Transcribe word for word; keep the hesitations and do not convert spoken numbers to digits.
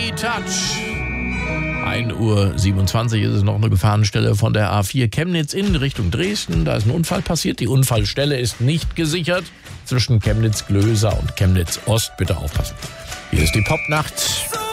Touch. ein Uhr siebenundzwanzig ist es, noch eine Gefahrenstelle von der A vier Chemnitz in Richtung Dresden. Da ist ein Unfall passiert. Die Unfallstelle ist nicht gesichert. Zwischen Chemnitz-Glöser und Chemnitz-Ost. Bitte aufpassen. Hier ist die Popnacht.